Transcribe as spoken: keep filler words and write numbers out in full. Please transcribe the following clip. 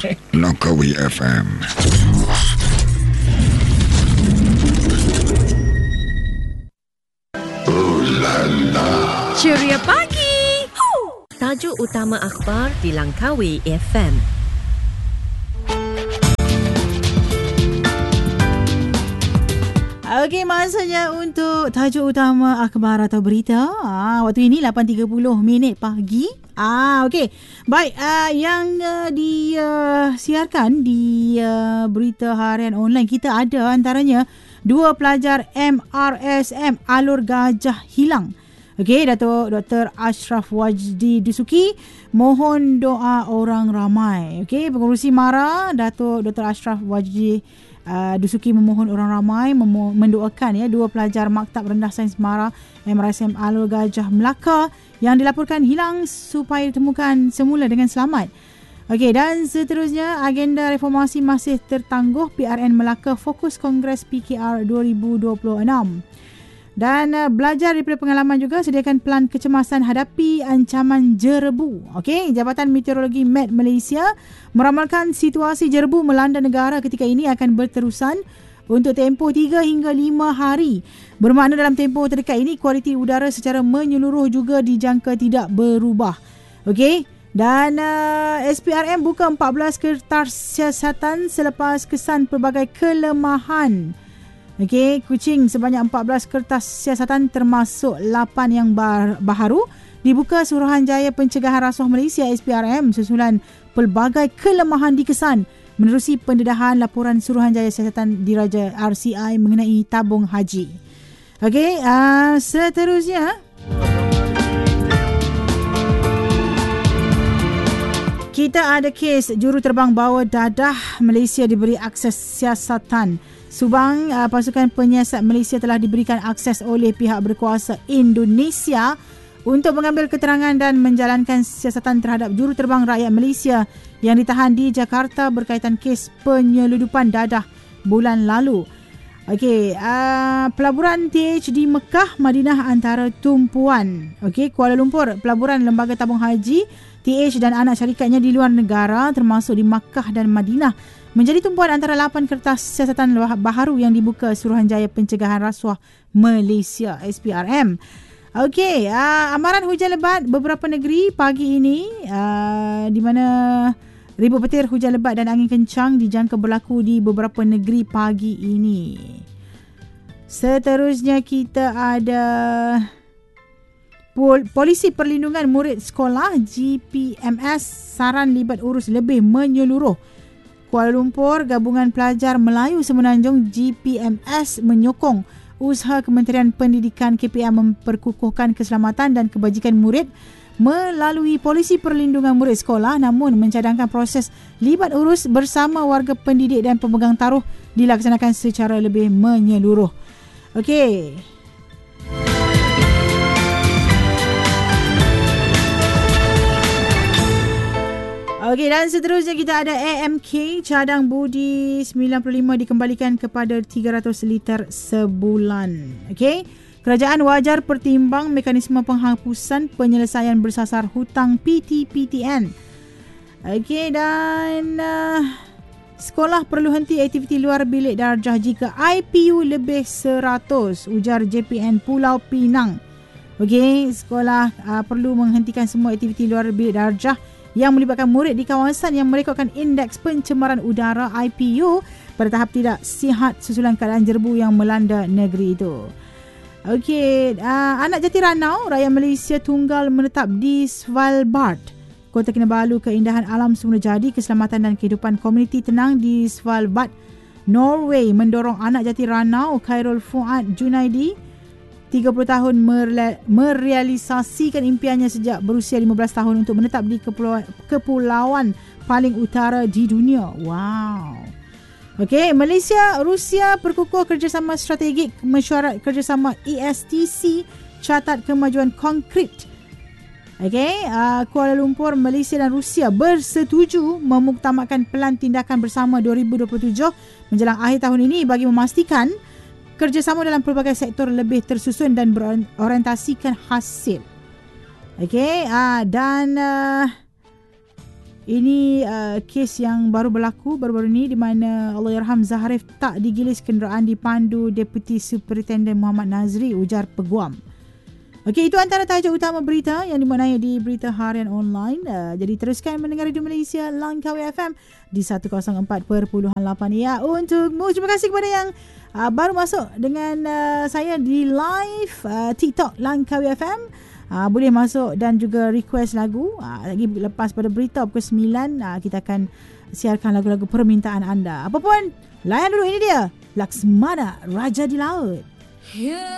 Langkawi F M. Oh la la. Ceria pagi. Huh. Tajuk utama akhbar di Langkawi F M. Okey, masanya untuk tajuk utama akhbar atau berita. Ah, waktu ini lapan tiga puluh minit pagi. Ah, okey. Baik, uh, yang uh, disiarkan uh, di uh, berita harian online kita ada antaranya dua pelajar M R S M Alur Gajah hilang. Okey, Datuk Doktor Ashraf Wajdi Dusuki mohon doa orang ramai. Okey, Pengerusi MARA Datuk Doktor Ashraf Wajdi Uh, Dusuki memohon orang ramai memo- mendoakan ya dua pelajar Maktab Rendah Sains MARA M R S M Alur Gajah Melaka yang dilaporkan hilang supaya ditemukan semula dengan selamat. Okey, dan seterusnya agenda reformasi masih tertangguh. P R N Melaka fokus Kongres P K R dua ribu dua puluh enam. Dan uh, belajar daripada pengalaman juga, sediakan pelan kecemasan hadapi ancaman jerebu. Okey, Jabatan Meteorologi Met Malaysia meramalkan situasi jerebu melanda negara ketika ini akan berterusan untuk tempoh tiga hingga lima hari. Bermakna dalam tempoh terdekat ini kualiti udara secara menyeluruh juga dijangka tidak berubah. Okey, dan uh, S P R M buka empat belas kertas siasatan selepas kesan pelbagai kelemahan. Okey, Kuching sebanyak empat belas kertas siasatan termasuk lapan yang bar- baharu dibuka Suruhanjaya Pencegahan Rasuah Malaysia S P R M susulan pelbagai kelemahan dikesan menerusi pendedahan laporan Suruhanjaya Siasatan Diraja R C I mengenai tabung haji. Okey, uh, seterusnya kita ada kes juruterbang bawah dadah Malaysia diberi akses siasatan. Subang, uh, pasukan penyiasat Malaysia telah diberikan akses oleh pihak berkuasa Indonesia untuk mengambil keterangan dan menjalankan siasatan terhadap juruterbang rakyat Malaysia yang ditahan di Jakarta berkaitan kes penyeludupan dadah bulan lalu. Okey, uh, pelaburan T H di Mekah, Madinah antara tumpuan. Okey, Kuala Lumpur, pelaburan Lembaga Tabung Haji T H dan anak syarikatnya di luar negara termasuk di Makkah dan Madinah menjadi tumpuan antara lapan kertas siasatan baharu yang dibuka Suruhanjaya Pencegahan Rasuah Malaysia S P R M. Okey, uh, amaran hujan lebat beberapa negeri pagi ini uh, di mana ribuan petir hujan lebat dan angin kencang dijangka berlaku di beberapa negeri pagi ini. Seterusnya kita ada Pol- Polisi Perlindungan Murid Sekolah G P M S saran libat urus lebih menyeluruh. Kuala Lumpur, Gabungan Pelajar Melayu Semenanjung G P M S menyokong usaha Kementerian Pendidikan K P M memperkukuhkan keselamatan dan kebajikan murid melalui Polisi Perlindungan Murid Sekolah, namun mencadangkan proses libat urus bersama warga pendidik dan pemegang taruh dilaksanakan secara lebih menyeluruh. Okey. Okey, dan seterusnya kita ada A M K cadang budi sembilan puluh lima dikembalikan kepada tiga ratus liter sebulan. Okey, kerajaan wajar pertimbang mekanisme penghapusan penyelesaian bersasar hutang P T P T N. Okey, dan uh, sekolah perlu henti aktiviti luar bilik darjah jika I P U lebih seratus, ujar J P N Pulau Pinang. Okey, sekolah uh, perlu menghentikan semua aktiviti luar bilik darjah yang melibatkan murid di kawasan yang merekodkan indeks pencemaran udara I P U pada tahap tidak sihat susulan keadaan jerebu yang melanda negeri itu. Okey, uh, anak jati Ranau, rakyat Malaysia tunggal menetap di Svalbard. Kota Kinabalu, keindahan alam semula jadi, keselamatan dan kehidupan komuniti tenang di Svalbard, Norway mendorong anak jati Ranau Khairul Fuad Junaidi tiga puluh tahun merealisasikan impiannya sejak berusia lima belas tahun untuk menetap di kepulauan, kepulauan paling utara di dunia. Wow. Okey, Malaysia, Rusia perkukuh kerjasama strategik, mesyuarat kerjasama E S T C catat kemajuan konkret. Okey, uh, Kuala Lumpur, Malaysia dan Rusia bersetuju memuktamadkan pelan tindakan bersama dua ribu dua puluh tujuh menjelang akhir tahun ini bagi memastikan kerjasama dalam pelbagai sektor lebih tersusun dan berorientasikan hasil. Okey, uh, dan uh, Ini uh, kes yang baru berlaku baru-baru ni di mana Allahyarham Zaharif tak digilis kenderaan dipandu Deputi Superintendent Muhammad Nazri, ujar Peguam. Okey, itu antara tajuk utama berita yang dimaknai di Berita Harian Online. Uh, jadi teruskan mendengar Radio Malaysia Langkawi F M di seratus empat perpuluhan lapan. Ya, untukmu. Terima kasih kepada yang uh, baru masuk dengan uh, saya di live uh, TikTok Langkawi F M. Uh, boleh masuk dan juga request lagu. Uh, lagi lepas pada berita pukul sembilan, uh, kita akan siarkan lagu-lagu permintaan anda. Apapun, layan dulu, ini dia Laksmana Raja di Laut.